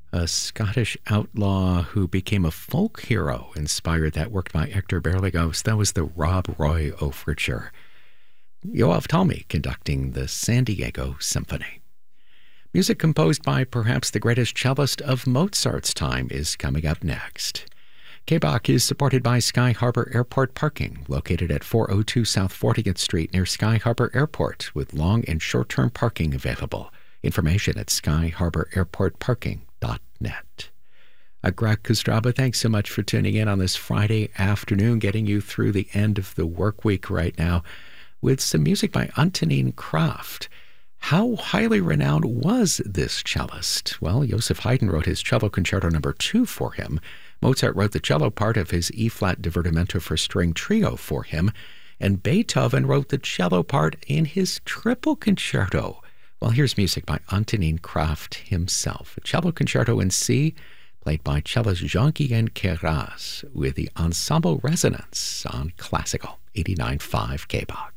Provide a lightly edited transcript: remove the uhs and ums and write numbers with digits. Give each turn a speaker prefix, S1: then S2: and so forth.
S1: a Scottish outlaw who became a folk hero, inspired that work by Hector Berlioz. That was the Rob Roy Overture. Yoav Talmy conducting the San Diego Symphony. Music composed by perhaps the greatest cellist of Mozart's time is coming up next. K-Bach is supported by Sky Harbor Airport Parking, located at 402 South 40th Street near Sky Harbor Airport, with long and short-term parking available. Information at skyharborairportparking.net. Greg Kostraba, thanks so much for tuning in on this Friday afternoon, getting you through the end of the work week right now with some music by Antonín Krafft. How highly renowned was this cellist? Well, Joseph Haydn wrote his Cello Concerto No. 2 for him. Mozart wrote the cello part of his E-flat Divertimento for String Trio for him, and Beethoven wrote the cello part in his Triple Concerto. Well, here's music by Antonín Krafft himself. A cello concerto in C, played by cellist Jean-Guyen Queyras, with the Ensemble Resonance on Classical 89.5 K-Bach.